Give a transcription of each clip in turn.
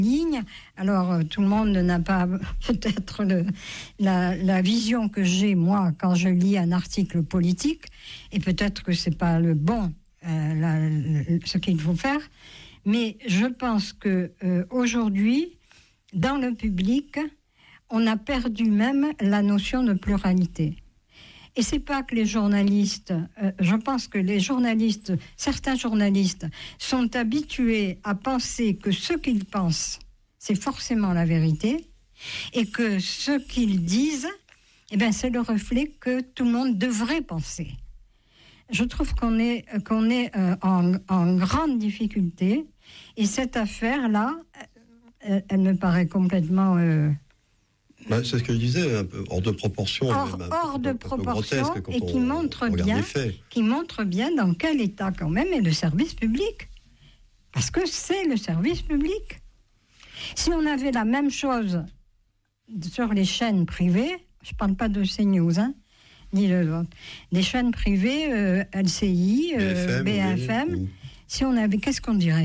ligne. Alors, tout le monde n'a pas peut-être la vision que j'ai, moi, quand je lis un article politique, et peut-être que c'est pas le bon, ce qu'il faut faire, mais je pense que aujourd'hui, dans le public, on a perdu même la notion de pluralité. Et c'est pas que les journalistes, je pense que certains journalistes sont habitués à penser que ce qu'ils pensent, c'est forcément la vérité, et que ce qu'ils disent, eh ben, c'est le reflet que tout le monde devrait penser. Je trouve qu'on est en grande difficulté, et cette affaire-là, elle me paraît complètement... c'est ce que je disais, un peu hors de proportion. Hors de proportion, et qui montre bien dans quel état quand même est le service public. Parce que c'est le service public. Si on avait la même chose sur les chaînes privées, je ne parle pas de CNews, ni des chaînes privées, LCI, BFM, oui. Si on avait, qu'est-ce qu'on dirait ?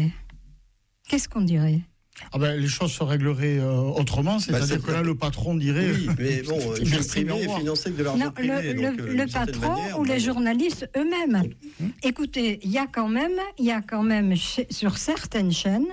Les choses se régleraient autrement, c'est-à-dire que là, le patron dirait... Oui, mais bon, le privé est financé que de l'argent privé. Le patron ou les journalistes eux-mêmes. Écoutez, il y a quand même sur certaines chaînes,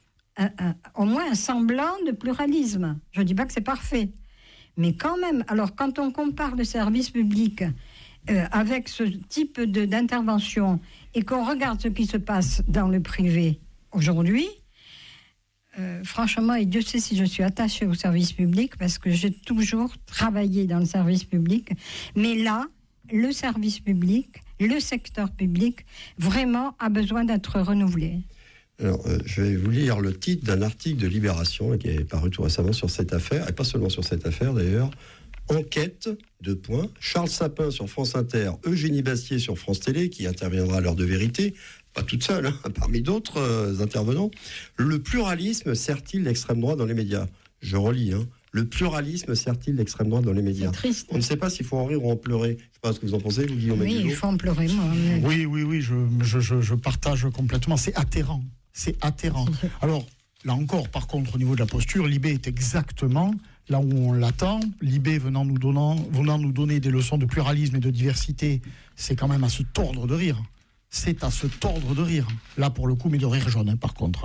au moins un semblant de pluralisme. Je ne dis pas que c'est parfait. Mais quand même, alors quand on compare le service public avec ce type d'intervention et qu'on regarde ce qui se passe dans le privé aujourd'hui, franchement, et Dieu sait si je suis attachée au service public parce que j'ai toujours travaillé dans le service public, mais là, le service public, le secteur public, vraiment a besoin d'être renouvelé. Alors, je vais vous lire le titre d'un article de Libération qui est paru tout récemment sur cette affaire, et pas seulement sur cette affaire d'ailleurs. Enquête, Charles Sapin sur France Inter, Eugénie Bastier sur France Télé, qui interviendra à l'heure de vérité, pas toute seule, parmi d'autres intervenants. Le pluralisme sert-il l'extrême droite dans les médias ? Je relis, Le pluralisme sert-il l'extrême droite dans les médias ? C'est triste. On ne sait pas s'il faut en rire ou en pleurer. Je ne sais pas ce que vous en pensez, vous, Guillaume. Oui, il faut en pleurer, moi. Mais... Oui, je partage complètement. C'est atterrant. Alors, là encore, par contre, au niveau de la posture, Libé est exactement là où on l'attend. Libé venant nous donner des leçons de pluralisme et de diversité, c'est quand même à se tordre de rire. C'est à se tordre de rire. Là, pour le coup, mais de rire jaune, par contre.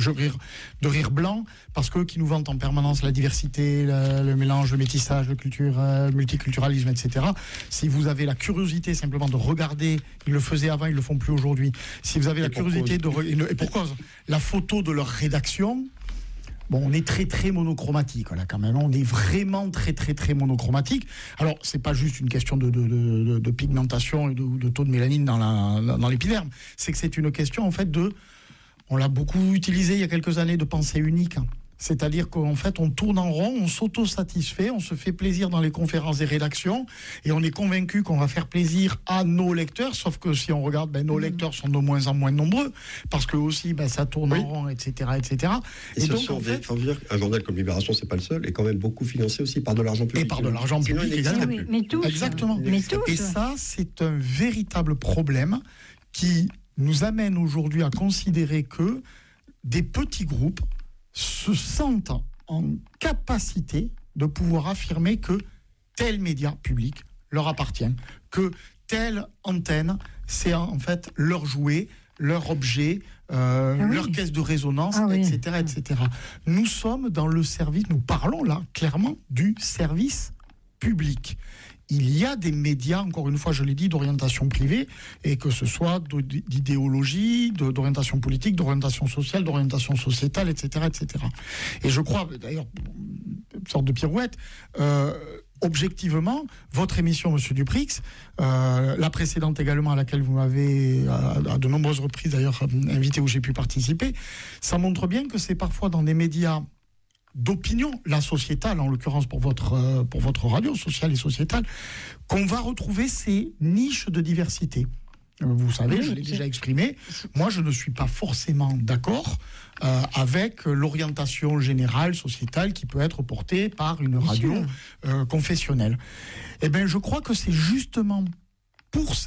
De rire blanc, parce qu'eux qui nous vantent en permanence la diversité, le mélange, le métissage, le multiculturalisme, etc. Si vous avez la curiosité simplement de regarder, ils le faisaient avant, ils le font plus aujourd'hui. Si vous avez la curiosité et pour cause, la photo de leur rédaction... Bon, on est très très monochromatique là quand même. On est vraiment très très très monochromatique. Alors c'est pas juste une question de pigmentation et de taux de mélanine dans l'épiderme. C'est que c'est une question en fait on l'a beaucoup utilisé il y a quelques années, de pensée unique. C'est-à-dire qu'en fait, on tourne en rond, on s'auto-satisfait, on se fait plaisir dans les conférences et rédactions, et on est convaincu qu'on va faire plaisir à nos lecteurs, sauf que si on regarde, nos lecteurs sont de moins en moins nombreux, parce que aussi, ça tourne en rond, etc., etc. Et donc, faut dire qu'un journal comme Libération, c'est pas le seul, est quand même beaucoup financé aussi par de l'argent public. Et par de l'argent public également. Oui, mais tous. Exactement. Et ça, c'est un véritable problème qui nous amène aujourd'hui à considérer que des petits groupes se sentent en capacité de pouvoir affirmer que tel média public leur appartient, que telle antenne, c'est en fait leur jouet, leur objet, leur caisse de résonance, etc., etc. Nous sommes dans le service, nous parlons là clairement du service public. Il y a des médias, encore une fois, je l'ai dit, d'orientation privée, et que ce soit d'idéologie, d'orientation politique, d'orientation sociale, d'orientation sociétale, etc., etc. Et je crois, d'ailleurs, une sorte de pirouette, objectivement, votre émission, Monsieur Duprix, la précédente également, à laquelle vous m'avez, à de nombreuses reprises d'ailleurs, invité, où j'ai pu participer, ça montre bien que c'est parfois dans des médias d'opinion, la sociétale, en l'occurrence pour votre radio sociale et sociétale, qu'on va retrouver ces niches de diversité. Vous savez, je l'ai déjà exprimé, moi je ne suis pas forcément d'accord avec l'orientation générale sociétale qui peut être portée par une radio confessionnelle. Eh bien, je crois que c'est justement pour ça,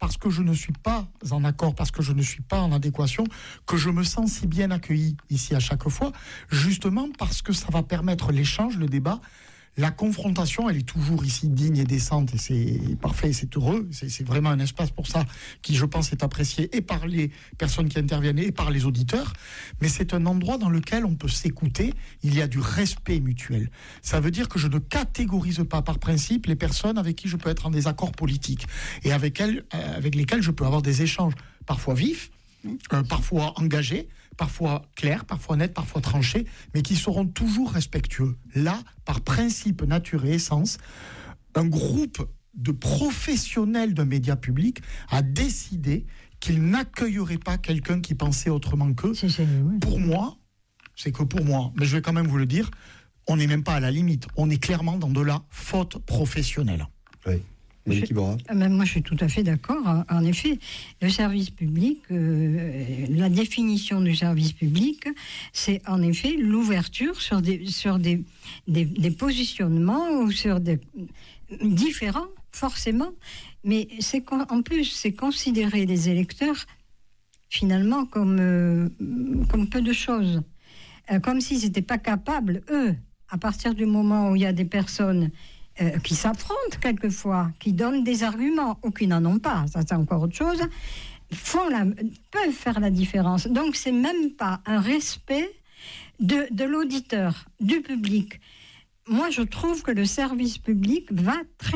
parce que je ne suis pas en accord, parce que je ne suis pas en adéquation, que je me sens si bien accueilli ici à chaque fois, justement parce que ça va permettre l'échange, le débat. La confrontation, elle est toujours ici digne et décente, et c'est parfait, c'est heureux, c'est vraiment un espace pour ça qui, je pense, est apprécié et par les personnes qui interviennent et par les auditeurs, mais c'est un endroit dans lequel on peut s'écouter, il y a du respect mutuel. Ça veut dire que je ne catégorise pas par principe les personnes avec qui je peux être en désaccord politique, et avec lesquelles je peux avoir des échanges parfois vifs, parfois engagés, parfois clairs, parfois nets, parfois tranchés, mais qui seront toujours respectueux. Là, par principe, nature et essence, un groupe de professionnels d'un média public a décidé qu'il n'accueillerait pas quelqu'un qui pensait autrement qu'eux. Oui. Pour moi, c'est que pour moi, mais je vais quand même vous le dire, on n'est même pas à la limite, on est clairement dans de la faute professionnelle. Oui. Moi, je suis tout à fait d'accord. En effet, le service public, la définition du service public, c'est en effet l'ouverture sur des positionnements ou sur des différents, forcément. Mais en plus, c'est considérer les électeurs finalement comme peu de choses. Comme s'ils n'étaient pas capables, eux, à partir du moment où il y a des personnes qui s'affrontent quelquefois, qui donnent des arguments ou qui n'en ont pas, ça c'est encore autre chose, peuvent faire la différence. Donc c'est même pas un respect de l'auditeur, du public. Moi je trouve que le service public va très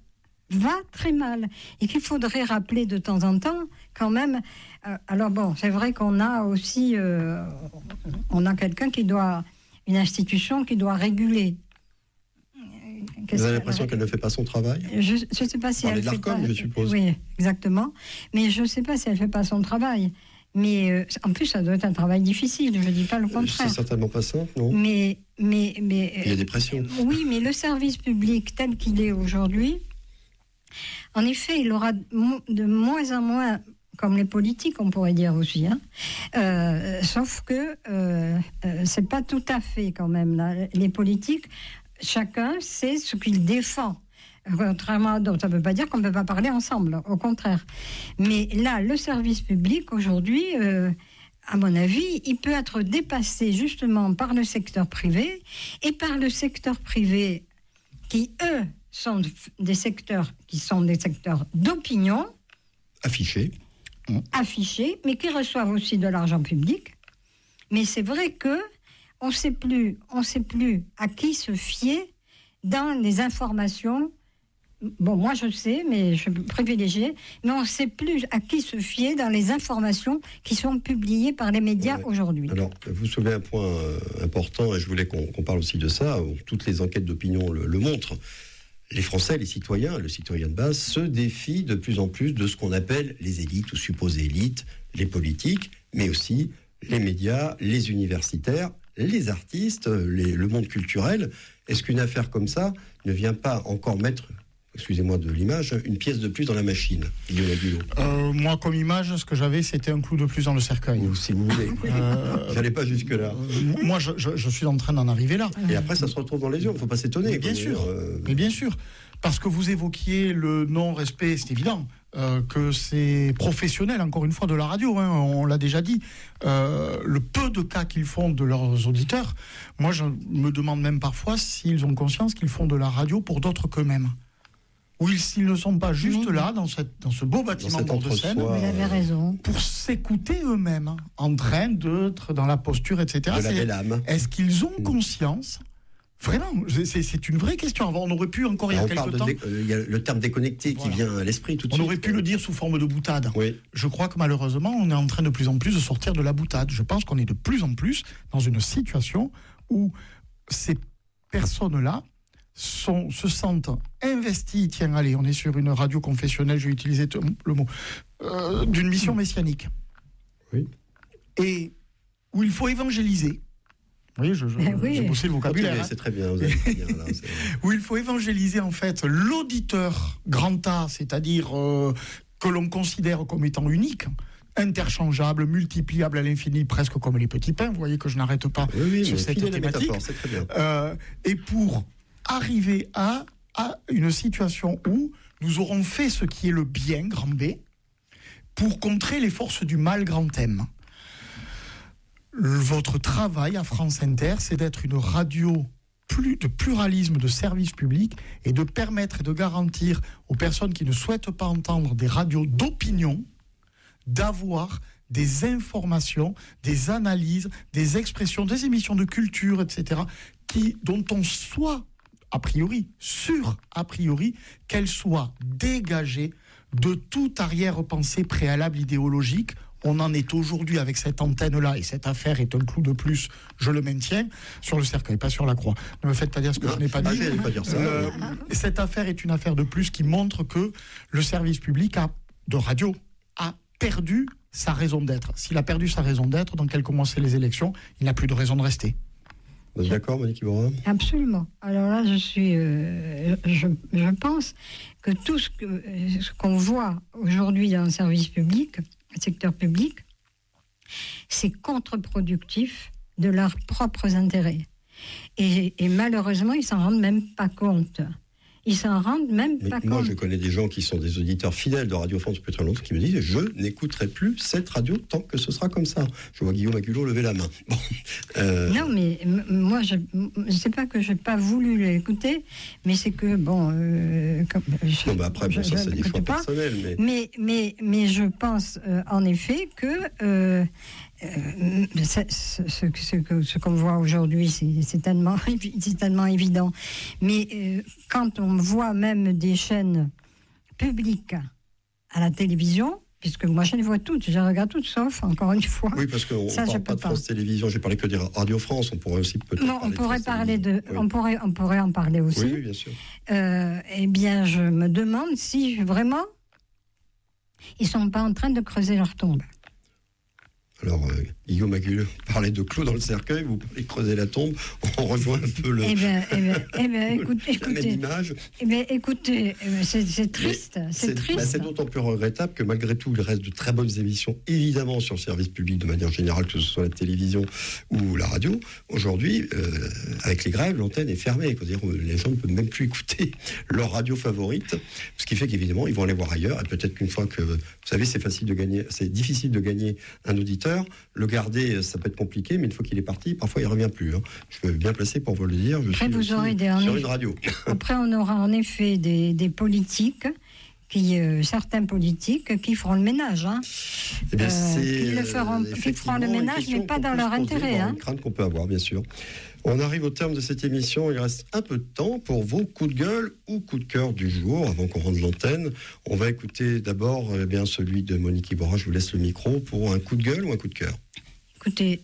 mal, et qu'il faudrait rappeler de temps en temps quand même. Alors bon, c'est vrai qu'on a aussi on a une institution qui doit réguler. Vous avez l'impression qu'elle ne fait pas son travail ? Je ne sais pas si elle fait pas... je suppose. Oui, exactement. Mais je ne sais pas si elle ne fait pas son travail. Mais en plus, ça doit être un travail difficile, je ne dis pas le contraire. C'est certainement pas simple, non ? Mais il y a des pressions. Oui, mais le service public tel qu'il est aujourd'hui, en effet, il aura de moins en moins, comme les politiques, on pourrait dire aussi. Sauf que ce n'est pas tout à fait quand même. Là. Les politiques... Chacun sait ce qu'il défend. Contrairement à d'autres, ça ne veut pas dire qu'on ne peut pas parler ensemble, au contraire. Mais là, le service public, aujourd'hui, à mon avis, il peut être dépassé justement par le secteur privé et par le secteur privé qui, eux, sont des secteurs d'opinion. Affichés, mais qui reçoivent aussi de l'argent public. Mais c'est vrai que on ne sait plus à qui se fier dans les informations. Bon, moi je sais, mais je suis privilégiée, mais on ne sait plus à qui se fier dans les informations qui sont publiées par les médias aujourd'hui. Alors, vous soulevez un point important, et je voulais qu'on parle aussi de ça. Toutes les enquêtes d'opinion le montrent. Les Français, les citoyens, le citoyen de base, se défient de plus en plus de ce qu'on appelle les élites ou supposées élites, les politiques, mais aussi les médias, les universitaires, les artistes, le monde culturel. Est-ce qu'une affaire comme ça ne vient pas encore mettre, excusez-moi de l'image, une pièce de plus dans la machine, Guillaume Aguilot ? Moi, comme image, ce que j'avais, c'était un clou de plus dans le cercueil. Ou si vous voulez. J'allais pas jusque-là. Moi, je suis en train d'en arriver là. Et après, ça se retrouve dans les yeux. Il ne faut pas s'étonner. Mais bien sûr. Mais bien sûr. Parce que vous évoquiez le non-respect, c'est évident. Que c'est professionnel, encore une fois, de la radio, on l'a déjà dit. Le peu de cas qu'ils font de leurs auditeurs, moi je me demande même parfois s'ils ont conscience qu'ils font de la radio pour d'autres qu'eux-mêmes. Ou s'ils ne sont pas juste là, dans ce beau bâtiment de scène, vous avez raison, pour s'écouter eux-mêmes, en train d'être dans la posture, etc. De la belle âme. Est-ce qu'ils ont conscience ? Vraiment, c'est une vraie question. On aurait pu encore il y a quelques temps... Il y a le terme déconnecté qui vient à l'esprit tout de suite. On aurait pu le dire sous forme de boutade. Oui. Je crois que malheureusement, on est en train de plus en plus de sortir de la boutade. Je pense qu'on est de plus en plus dans une situation où ces personnes-là se sentent investies. Tiens, allez, on est sur une radio confessionnelle, je vais utiliser le mot, d'une mission messianique. Oui. Et où il faut évangéliser. Oui, j'ai bossé le vocabulaire. C'est très bien, vous avez très bien. Là, où il faut évangéliser en fait l'auditeur grand A, c'est-à-dire que l'on considère comme étant unique, interchangeable, multipliable à l'infini, presque comme les petits pains. Vous voyez que je n'arrête pas sur cette thématique. C'est très bien. Et pour arriver à une situation où nous aurons fait ce qui est le bien, grand B, pour contrer les forces du mal, grand M. Votre travail à France Inter, c'est d'être une radio de pluralisme de service public et de permettre et de garantir aux personnes qui ne souhaitent pas entendre des radios d'opinion d'avoir des informations, des analyses, des expressions, des émissions de culture, etc., dont on soit a priori, qu'elles soient dégagées de toute arrière-pensée préalable idéologique. On en est aujourd'hui avec cette antenne-là, et cette affaire est un clou de plus, je le maintiens, sur le cercueil, pas sur la croix. Ne me faites pas dire ce que je n'ai pas dit. Je n'allais pas dire ça. Cette affaire est une affaire de plus qui montre que le service public de radio a perdu sa raison d'être. S'il a perdu sa raison d'être, dans quelques mois, c'est les élections, il n'a plus de raison de rester. Vous êtes d'accord, Monique Iborra ? Absolument. Alors là, je pense que tout ce qu'on voit aujourd'hui dans le service public, le secteur public, c'est contre-productif de leurs propres intérêts. Et malheureusement, ils s'en rendent même pas compte. Ils s'en rendent même pas compte. Moi, je connais des gens qui sont des auditeurs fidèles de Radio France depuis très longtemps qui me disent « Je n'écouterai plus cette radio tant que ce sera comme ça ». Je vois Guillaume Agulot lever la main. Bon, Non, mais moi, je ne sais pas que je n'ai pas voulu l'écouter, mais c'est que, bon... non, mais après, ça, c'est des choix personnels. Mais je pense, en effet, que... ce qu'on voit aujourd'hui, c'est tellement évident. Mais quand on voit même des chaînes publiques à la télévision, puisque moi je les vois toutes, je regarde toutes, sauf, encore une fois... Oui, parce qu'on ne parle pas de France Télévisions, j'ai parlé que de Radio France, on pourrait aussi peut-être... Non, on pourrait on pourrait en parler aussi. Oui, bien sûr. Eh bien, je me demande si vraiment ils ne sont pas en train de creuser leur tombe. Alors, Guillaume Agulot parlait de clous dans le cercueil, vous parlez de creuser la tombe, on rejoint un peu écoutez, c'est triste. C'est triste. C'est d'autant plus regrettable que malgré tout, il reste de très bonnes émissions, évidemment, sur le service public de manière générale, que ce soit la télévision ou la radio. Aujourd'hui, avec les grèves, l'antenne est fermée. C'est-à-dire, les gens ne peuvent même plus écouter leur radio favorite, ce qui fait qu'évidemment, ils vont aller voir ailleurs. Et peut-être qu'une fois que, vous savez, c'est difficile de gagner un auditeur. Le garder, ça peut être compliqué, mais une fois qu'il est parti, parfois il ne revient plus. Je suis bien placé pour vous le dire. Je suis sur une radio. Après, on aura en effet des politiques, certains politiques qui feront le ménage. Eh bien, qui feront le ménage, mais pas dans leur intérêt. Une crainte qu'on peut avoir, bien sûr. On arrive au terme de cette émission. Il reste un peu de temps pour vos coups de gueule ou coups de cœur du jour. Avant qu'on rende l'antenne, on va écouter d'abord celui de Monique Iborra. Je vous laisse le micro pour un coup de gueule ou un coup de cœur. Écoutez,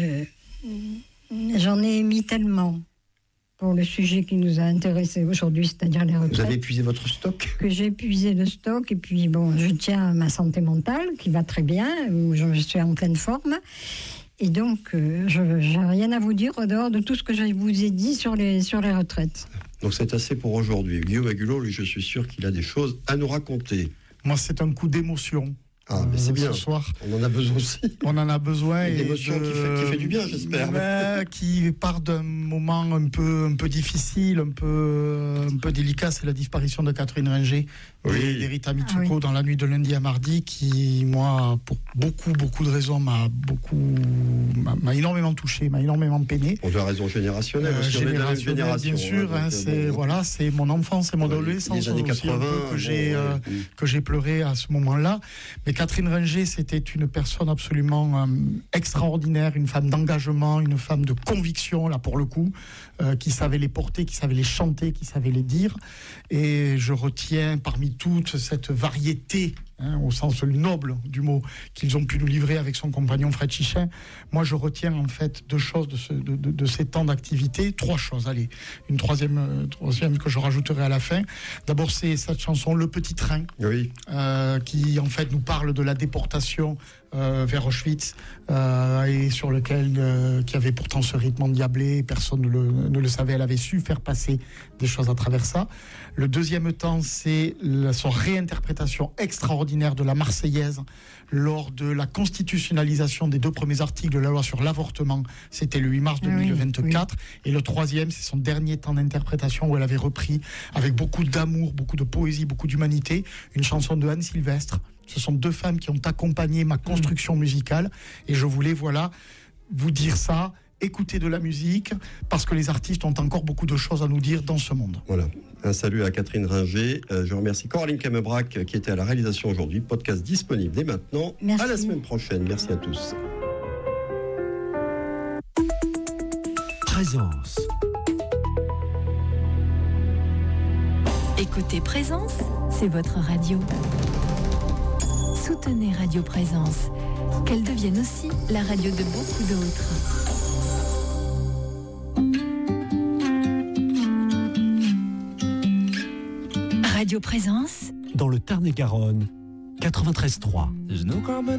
j'en ai mis tellement pour le sujet qui nous a intéressés aujourd'hui, c'est-à-dire les retraites. Vous avez épuisé votre stock ? Que j'ai épuisé le stock, et puis bon, je tiens à ma santé mentale qui va très bien, où je suis en pleine forme. Et donc, je n'ai rien à vous dire en dehors de tout ce que je vous ai dit sur les retraites. Donc c'est assez pour aujourd'hui. Guillaume Agulot, lui, je suis sûr qu'il a des choses à nous raconter. Moi, c'est un coup d'émotion. Ah, mais c'est bien. Ce soir. On en a besoin aussi. On en a besoin. Une émotion qui fait du bien, j'espère. Qui part d'un moment un peu difficile, un peu délicat. C'est la disparition de Catherine Ringer et Rita Mitsuko dans la nuit de lundi à mardi, qui, moi, pour beaucoup de raisons, m'a énormément touché, m'a énormément peiné. Pour des raisons générationnelles. Bien sûr. C'est mon enfance, c'est mon adolescence. Les années 80. Que j'ai pleuré à ce moment-là. Mais Catherine Ringer, c'était une personne absolument extraordinaire, une femme d'engagement, une femme de conviction, là pour le coup, qui savait les porter, qui savait les chanter, qui savait les dire. Et je retiens parmi toute cette variété, au sens noble du mot, qu'ils ont pu nous livrer avec son compagnon Fred Chichin. Moi, je retiens en fait deux choses de ces temps d'activité, trois choses, allez, une troisième que je rajouterai à la fin. D'abord, c'est cette chanson Le Petit Train, qui en fait nous parle de la déportation vers Auschwitz, et sur lequel qui avait pourtant ce rythme endiablé, personne ne le savait. Elle avait su faire passer des choses à travers ça. Le deuxième temps, c'est son réinterprétation extraordinaire de la Marseillaise lors de la constitutionnalisation des 2 premiers articles de la loi sur l'avortement. C'était le 8 mars 2024. Et le troisième, c'est son dernier temps d'interprétation où elle avait repris avec beaucoup d'amour, beaucoup de poésie, beaucoup d'humanité, une chanson de Anne Sylvestre, Ce sont deux femmes qui ont accompagné ma construction musicale. Et je voulais, vous dire ça. Écouter de la musique, parce que les artistes ont encore beaucoup de choses à nous dire dans ce monde. Voilà. Un salut à Catherine Ringer. Je remercie Coraline Camebrac qui était à la réalisation aujourd'hui. Podcast disponible dès maintenant. Merci. À la semaine prochaine. Merci à tous. Présence. Écoutez Présence, c'est votre radio. Soutenez Radio Présence, qu'elle devienne aussi la radio de beaucoup d'autres. Radio Présence. Dans le Tarn-et-Garonne, 93.3.